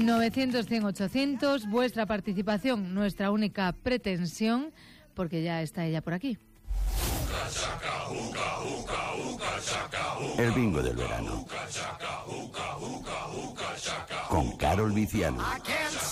900, 100, 800, vuestra participación, nuestra única pretensión, porque ya está ella por aquí. El bingo del verano. Con Carol Viciano.